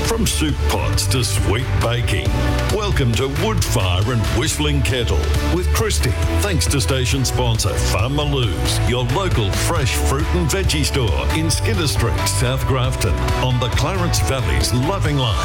From soup pots to sweet baking. Welcome to Woodfire and Whistling Kettle with Christy. Thanks to station sponsor Farmaloo's, your local fresh fruit and veggie store in Skinner Street, South Grafton, on the Clarence Valley's Loving Life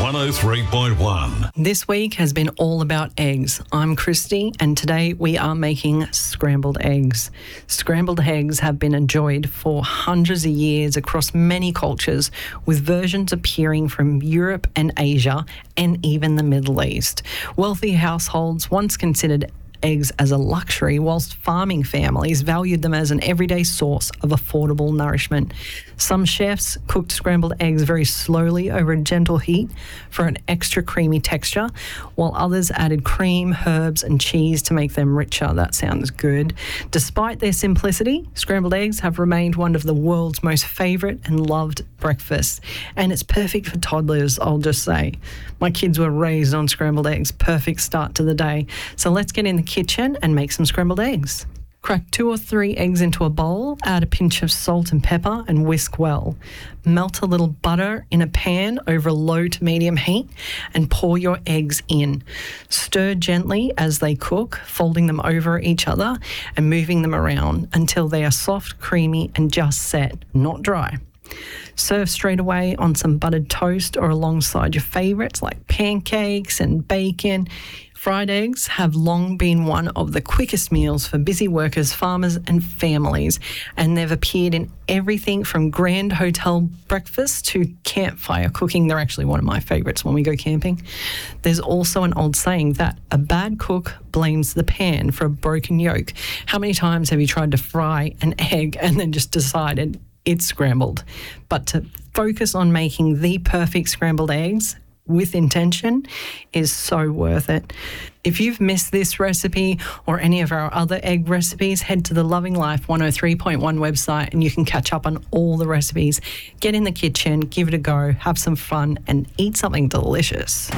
103.1. This week has been all about eggs. I'm Christy, and today we are making scrambled eggs. Scrambled eggs have been enjoyed for hundreds of years across many cultures, with versions appearing from Europe and Asia and even the Middle East. Wealthy households once considered eggs as a luxury, whilst farming families valued them as an everyday source of affordable nourishment. Some chefs cooked scrambled eggs very slowly over a gentle heat for an extra creamy texture, while others added cream, herbs and cheese to make them richer. That sounds good. Despite their simplicity, scrambled eggs have remained one of the world's most favourite and loved breakfasts, and it's perfect for toddlers, I'll just say. My kids were raised on scrambled eggs. Perfect start to the day. So let's get in the kitchen and make some scrambled eggs. Crack 2 or 3 eggs into a bowl, add a pinch of salt and pepper and whisk well. Melt a little butter in a pan over low to medium heat and pour your eggs in. Stir gently as they cook, folding them over each other and moving them around until they are soft, creamy and just set, not dry. Serve straight away on some buttered toast or alongside your favourites like pancakes and bacon. Fried eggs have long been one of the quickest meals for busy workers, farmers and families, and they've appeared in everything from grand hotel breakfasts to campfire cooking. They're actually one of my favourites when we go camping. There's also an old saying that a bad cook blames the pan for a broken yolk. How many times have you tried to fry an egg and then just decided it's scrambled? But to focus on making the perfect scrambled eggs with intention is so worth it. If you've missed this recipe or any of our other egg recipes, head to the Loving Life 103.1 website and you can catch up on all the recipes. Get in the kitchen, give it a go, have some fun and eat something delicious.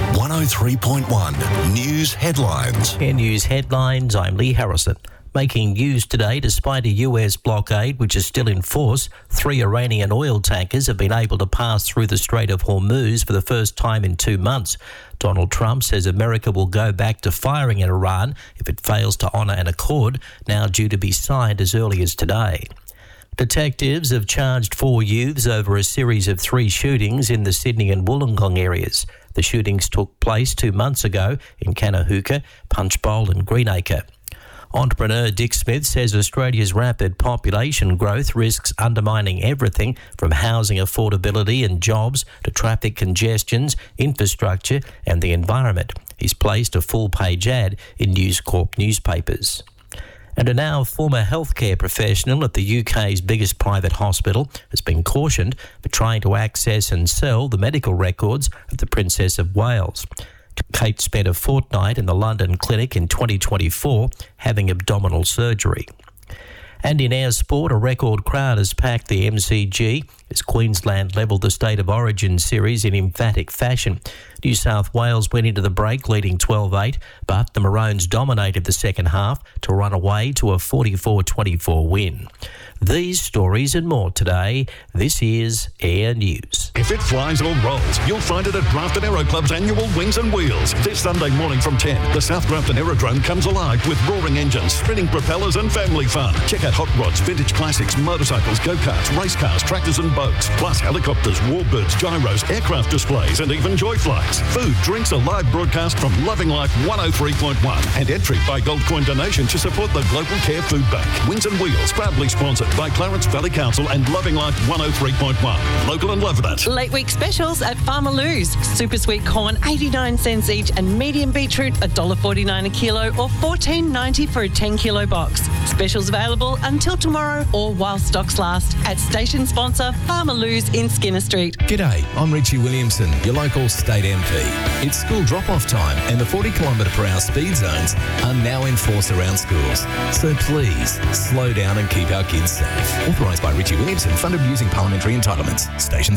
103.1 News Headlines. In News Headlines, I'm Lee Harrison. Making news today, despite a US blockade which is still in force, 3 Iranian oil tankers have been able to pass through the Strait of Hormuz for the first time in 2 months. Donald Trump says America will go back to firing at Iran if it fails to honour an accord, now due to be signed as early as today. Detectives have charged 4 youths over a series of 3 shootings in the Sydney and Wollongong areas. The shootings took place 2 months ago in Canahuka, Punchbowl and Greenacre. Entrepreneur Dick Smith says Australia's rapid population growth risks undermining everything from housing affordability and jobs to traffic congestions, infrastructure and the environment. He's placed a full-page ad in News Corp newspapers. And a now former healthcare professional at the UK's biggest private hospital has been cautioned for trying to access and sell the medical records of the Princess of Wales. Kate spent a fortnight in the London clinic in 2024 having abdominal surgery. And in our sport, a record crowd has packed the MCG as Queensland levelled the State of Origin series in emphatic fashion. New South Wales went into the break leading 12-8, but the Maroons dominated the second half to run away to a 44-24 win. These stories and more today. This is Air News. If it flies or rolls, you'll find it at Grafton Aero Club's annual Wings and Wheels. This Sunday morning from 10, the South Grafton Aerodrome comes alive with roaring engines, spinning propellers and family fun. Check out hot rods, vintage classics, motorcycles, go-karts, race cars, tractors and boats, plus helicopters, warbirds, gyros, aircraft displays and even joy flights. Food, drinks, a live broadcast from Loving Life 103.1 and entry by gold coin donation to support the Global Care Food Bank. Wings and Wheels, proudly sponsored by Clarence Valley Council and Loving Life 103.1. Local and love that. Late week specials at Farmaloo's. Super sweet corn, 89 cents each, and medium beetroot, $1.49 a kilo or $14.90 for a 10-kilo box. Specials available until tomorrow or while stocks last at station sponsor Farmaloo's in Skinner Street. G'day, I'm Richie Williamson, your local state MP. It's school drop-off time and the 40km/h speed zones are now enforced around schools. So please, slow down and keep our kids safe. Authorised by Richie Williamson, funded using parliamentary entitlements. Station sponsor.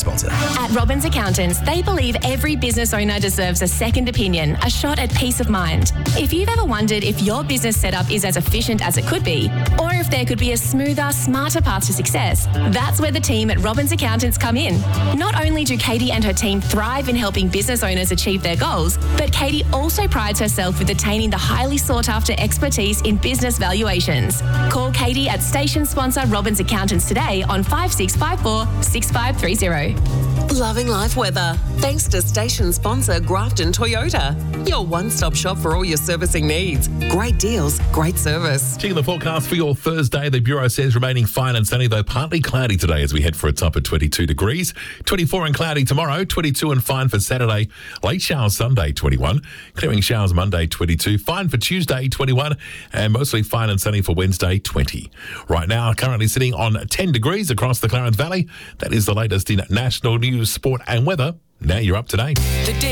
At Robbins Accountants, they believe every business owner deserves a second opinion, a shot at peace of mind. If you've ever wondered if your business setup is as efficient as it could be, or if there could be a smoother, smarter path to success, that's where the team at Robbins Accountants come in. Not only do Katie and her team thrive in helping business owners achieve their goals, but Katie also prides herself with attaining the highly sought-after expertise in business valuations. Call Katie at station sponsor Robbins Accountants today on 5654 6530. Loving life weather. Thanks to station sponsor Grafton Toyota. Your one-stop shop for all your servicing needs. Great deals, great service. Checking the forecast for your Thursday, the Bureau says remaining fine and sunny, though partly cloudy today as we head for a top of 22 degrees. 24 and cloudy tomorrow, 22 and fine for Saturday. Late showers Sunday, 21. Clearing showers Monday, 22. Fine for Tuesday, 21. And mostly fine and sunny for Wednesday, 20. Right now, currently sitting on 10 degrees across the Clarence Valley. That is the latest in national news, sport and weather. Now you're up to date.